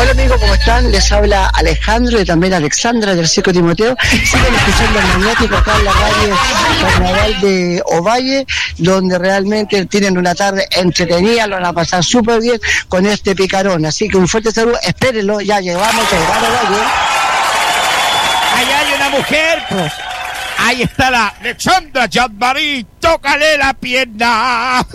Hola amigos, ¿cómo están? Les habla Alejandro y también Alexandra del Circo Timoteo. Sigan escuchando el Magnético acá en la radio Carnaval de Ovalle, donde realmente tienen una tarde entretenida, lo van a pasar súper bien con este picarón. Así que un fuerte saludo, espérenlo, ya llegamos a Ovalle. Ahí hay una mujer, pues. Ahí está la Alexandra Jean-Marie, tócale la pierna.